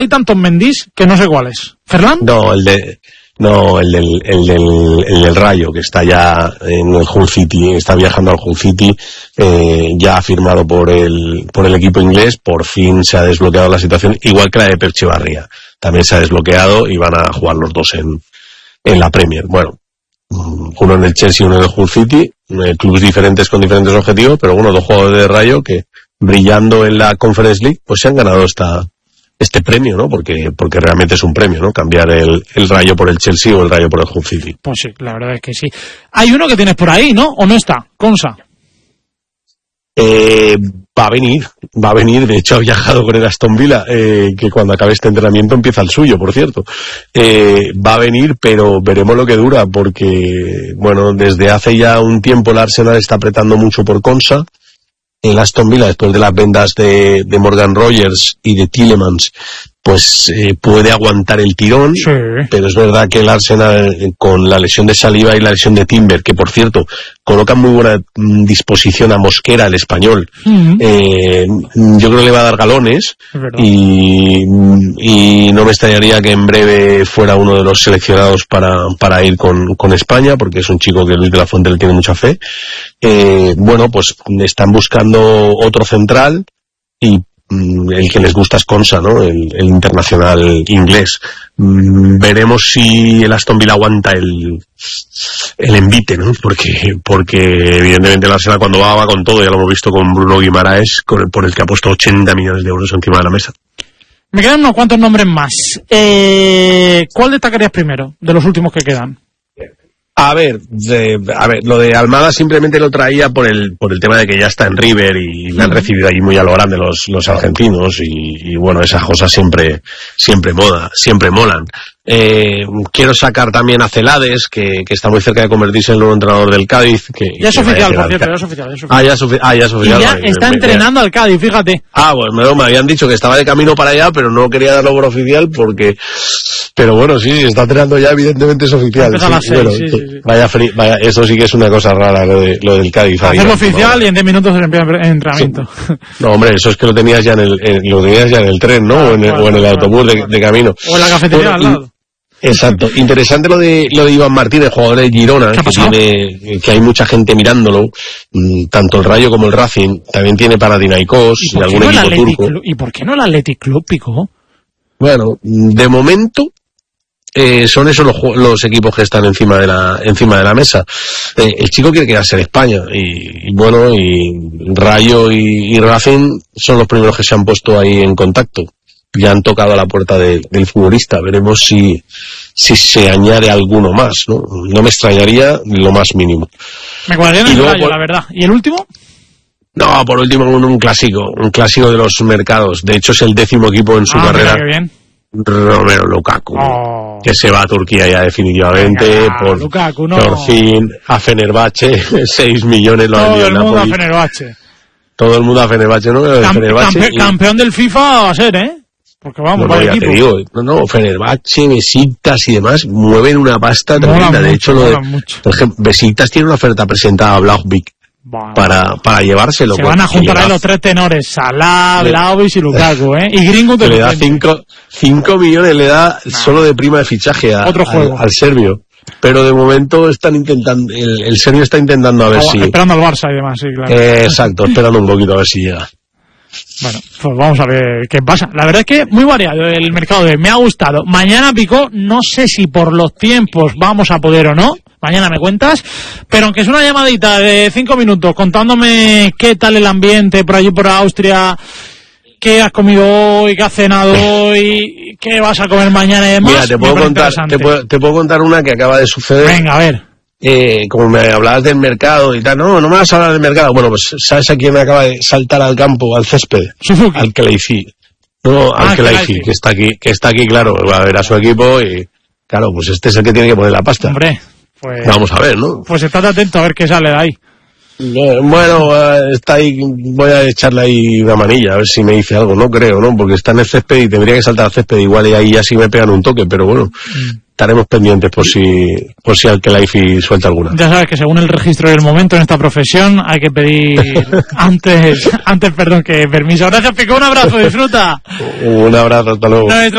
Hay tantos Mendís que no sé cuál es. ¿Ferland? No, el del Rayo, que está ya en el Hull City, está viajando al Hull City, ya ha firmado por el equipo inglés. Por fin se ha desbloqueado la situación, igual que la de Pep Echevarría. También se ha desbloqueado y van a jugar los dos en la Premier. Bueno, uno en el Chelsea y uno en el Hull City, clubes diferentes con diferentes objetivos, pero bueno, dos jugadores de Rayo que, brillando en la Conference League, pues se han ganado este premio, ¿no? Porque realmente es un premio, ¿no? Cambiar el Rayo por el Chelsea o el Rayo por el Hull City. Pues sí, la verdad es que sí. Hay uno que tienes por ahí, ¿no? ¿O no está? Consa. Va a venir, de hecho ha viajado con el Aston Villa, que cuando acabe este entrenamiento empieza el suyo, por cierto. Va a venir, pero veremos lo que dura, porque, bueno, desde hace ya un tiempo el Arsenal está apretando mucho por Konsa. El Aston Villa, después de las vendas de Morgan Rogers y de Tielemans, pues puede aguantar el tirón, sí. Pero es verdad que el Arsenal, con la lesión de Saliba y la lesión de Timber, que por cierto colocan muy buena disposición a Mosquera, el español, yo creo que le va a dar galones, y no me extrañaría que en breve fuera uno de los seleccionados para ir con España, porque es un chico que Luis de la Fuente le tiene mucha fe. Bueno, pues están buscando otro central, y el que les gusta es Konsa, ¿no? El internacional inglés. Veremos si el Aston Villa aguanta el envite, ¿no? Porque evidentemente el Arsenal cuando va con todo, ya lo hemos visto con Bruno Guimaraes, por el que ha puesto 80 millones de euros encima de la mesa. Me quedan unos cuantos nombres más. ¿Cuál destacarías primero de los últimos que quedan? A ver, lo de Almada simplemente lo traía por el tema de que ya está en River y le han recibido allí muy a lo grande los argentinos, y bueno, esas cosas siempre molan. Quiero sacar también a Celades, que está muy cerca de convertirse en el nuevo entrenador del Cádiz. Ya es oficial, por cierto, ya es oficial. Ya es oficial. Y ya está entrenando al Cádiz, fíjate. Bueno, me habían dicho que estaba de camino para allá, pero no quería darlo por oficial pero bueno, sí, está entrenando ya, evidentemente es oficial. Vaya, eso sí que es una cosa rara, lo del Cádiz. Hacerlo oficial y en 10 minutos el entrenamiento. Sí. No, hombre, eso es que lo tenías ya en el tren, ¿no? O en el autobús de camino. O en la cafetería al lado. Exacto. Interesante lo de Iván Martínez, jugador de Girona, que hay mucha gente mirándolo, tanto el Rayo como el Racing. También tiene Panathinaikos y algún equipo turco. ¿Y por qué no el Athletic Club, Pico? Bueno, de momento son esos los equipos que están encima de la mesa. El chico quiere quedarse en España, y bueno, y Rayo y Racing son los primeros que se han puesto ahí en contacto. Ya han tocado a la puerta del futbolista. Veremos si se añade alguno más, ¿no? No me extrañaría lo más mínimo. Me cuadraría en el Rayo, la verdad. ¿Y el último? No, por último un clásico de los mercados. De hecho es el 10º equipo en su carrera. Qué bien. Romelu Lukaku, que se va a Turquía ya definitivamente. Lukaku, por fin, a Fenerbahce, 6 millones lo ha vendido el Napoli. Todo el mundo a Fenerbahce, ¿no? Campeón del FIFA va a ser, ¿eh? Porque vamos, ya te digo, Fenerbahce, Besiktas y demás mueven una pasta tremenda. De hecho, por ejemplo, Besiktas tiene una oferta presentada a Vlahovic para llevárselo. Se van a juntar ahí los tres tenores, Salah, Vlahovic y Lukaku, ¿eh? Y Gringo le da 5 millones, le da solo de prima de fichaje al serbio. Pero de momento están intentando, el serbio está intentando a ver si... Esperando al Barça y demás, sí, claro. Exacto, esperando un poquito a ver si llega. Bueno, pues vamos a ver qué pasa. La verdad es que muy variado el mercado de hoy. Me ha gustado. Mañana, Pico, no sé si por los tiempos vamos a poder o no. Mañana me cuentas. Pero aunque es una llamadita de 5 minutos contándome qué tal el ambiente por allí por Austria, qué has comido hoy, qué has cenado hoy, qué vas a comer mañana y demás. Mira, te puedo contar una que acaba de suceder. Venga, a ver. Como me hablabas del mercado y tal, no me vas a hablar del mercado. Bueno, pues ¿sabes a quién acaba de saltar al campo, al césped? Suzuki. Al Khelaifi. No, al Khelaifi, que está aquí, claro, va a ver a su equipo y, claro, pues este es el que tiene que poner la pasta. Hombre, pues... Vamos a ver, ¿no? Pues estate atento a ver qué sale de ahí. Bueno, está ahí, voy a echarle ahí una manilla, a ver si me dice algo. No creo, ¿no? Porque está en el césped y tendría que saltar al césped igual, y ahí ya sí me pegan un toque, pero bueno... Estaremos pendientes por si al Khelaifi suelta alguna. Ya sabes que según el registro del momento en esta profesión hay que pedir antes que permiso. Gracias, Pico, un abrazo, disfruta. Un abrazo, hasta luego.